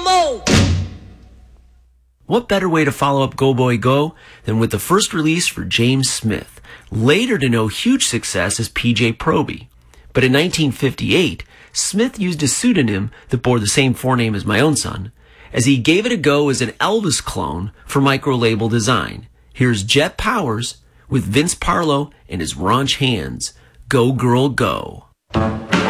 more. What better way to follow up Go Boy Go than with the first release for James Smith, later to know huge success as PJ Proby. But in 1958, Smith used a pseudonym that bore the same forename as my own son, as he gave it a go as an Elvis clone for micro-label design. Here's Jet Powers with Vince Parlo and his raunch hands. Go Girl Go.